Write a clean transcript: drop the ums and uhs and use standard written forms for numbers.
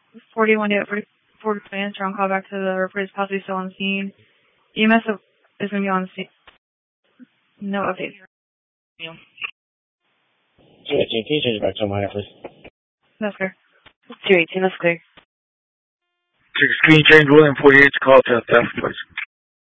41 to 40 plans. Strong call back to the reporter's possibly still on scene. EMS is going to be on scene. No updates. Yeah, can you change it back to Maya, please? That's clear. 218, that's clear. Take a screen change, William 48 to call to theft, please.